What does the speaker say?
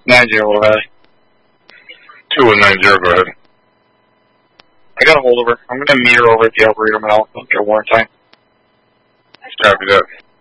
90, go ahead. 2190, go ahead. I got a hold of her. I'm going to meet her over at the Arboretum and I'll get warrant time. Copy that.